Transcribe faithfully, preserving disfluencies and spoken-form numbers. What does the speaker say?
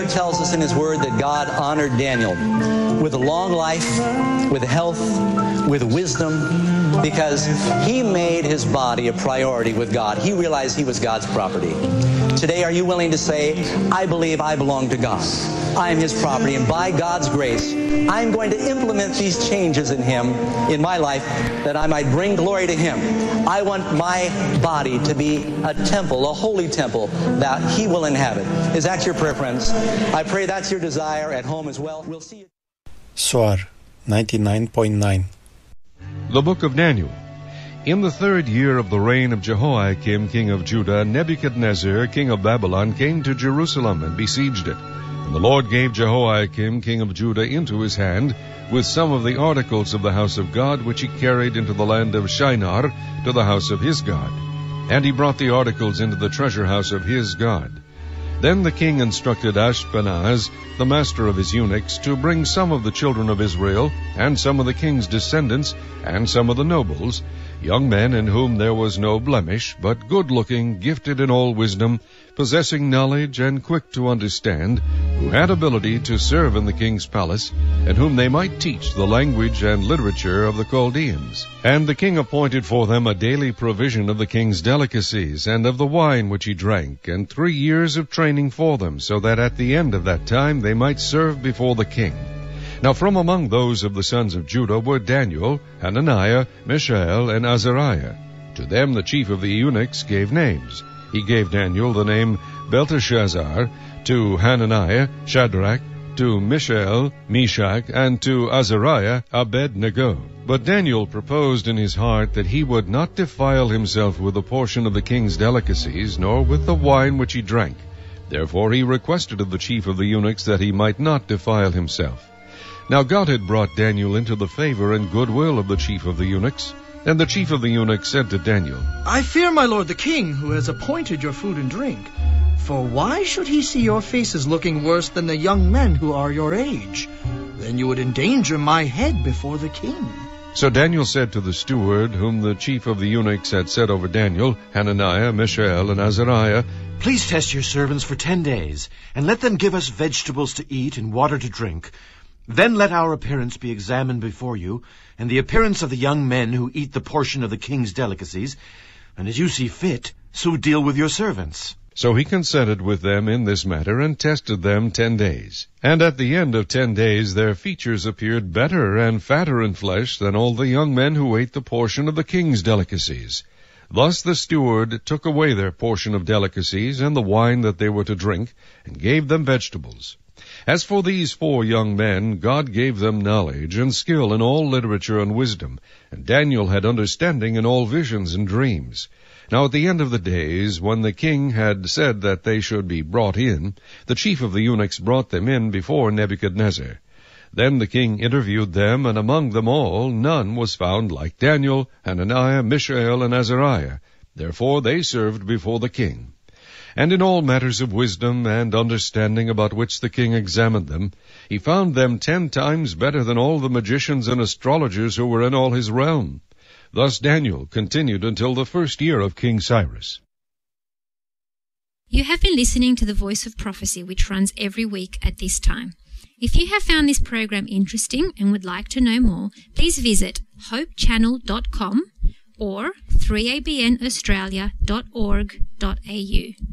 Word tells us in His Word that God honored Daniel with a long life, with health, with wisdom, because he made his body a priority with God. He realized he was God's property. Today, are you willing to say, I believe I belong to God. I am His property, and by God's grace, I'm going to implement these changes in Him, in my life, that I might bring glory to Him. I want my body to be a temple, a holy temple, that He will inhabit. Is that your prayer, friends? I pray that's your desire at home as well. We'll see you. Soar ninety-nine point nine. The Book of Daniel. In the third year of the reign of Jehoiakim, king of Judah, Nebuchadnezzar, king of Babylon, came to Jerusalem and besieged it. And the Lord gave Jehoiakim, king of Judah, into his hand, with some of the articles of the house of God, which he carried into the land of Shinar, to the house of his God. And he brought the articles into the treasure house of his God. Then the king instructed Ashpenaz, the master of his eunuchs, to bring some of the children of Israel, and some of the king's descendants, and some of the nobles, young men in whom there was no blemish, but good-looking, gifted in all wisdom, possessing knowledge and quick to understand, who had ability to serve in the king's palace, and whom they might teach the language and literature of the Chaldeans. And the king appointed for them a daily provision of the king's delicacies, and of the wine which he drank, and three years of training for them, so that at the end of that time they might serve before the king. Now from among those of the sons of Judah were Daniel, Hananiah, Mishael, and Azariah. To them the chief of the eunuchs gave names. He gave Daniel the name Belteshazzar, to Hananiah, Shadrach, to Mishael, Meshach, and to Azariah, Abednego. But Daniel proposed in his heart that he would not defile himself with a portion of the king's delicacies, nor with the wine which he drank. Therefore he requested of the chief of the eunuchs that he might not defile himself. Now God had brought Daniel into the favor and goodwill of the chief of the eunuchs. And the chief of the eunuchs said to Daniel, I fear my lord the king, who has appointed your food and drink. For why should he see your faces looking worse than the young men who are your age? Then you would endanger my head before the king. So Daniel said to the steward, whom the chief of the eunuchs had set over Daniel, Hananiah, Mishael, and Azariah, Please test your servants for ten days, and let them give us vegetables to eat and water to drink. Then let our appearance be examined before you, and the appearance of the young men who eat the portion of the king's delicacies, and as you see fit, so deal with your servants. So he consented with them in this matter, and tested them ten days. And at the end of ten days their features appeared better and fatter in flesh than all the young men who ate the portion of the king's delicacies. Thus the steward took away their portion of delicacies, and the wine that they were to drink, and gave them vegetables. As for these four young men, God gave them knowledge and skill in all literature and wisdom, and Daniel had understanding in all visions and dreams. Now at the end of the days, when the king had said that they should be brought in, the chief of the eunuchs brought them in before Nebuchadnezzar. Then the king interviewed them, and among them all none was found like Daniel, Hananiah, Mishael, and Azariah. Therefore they served before the king. And in all matters of wisdom and understanding about which the king examined them, he found them ten times better than all the magicians and astrologers who were in all his realm. Thus Daniel continued until the first year of King Cyrus. You have been listening to the Voice of Prophecy, which runs every week at this time. If you have found this program interesting and would like to know more, please visit hope channel dot com or three a b n australia dot org dot a u.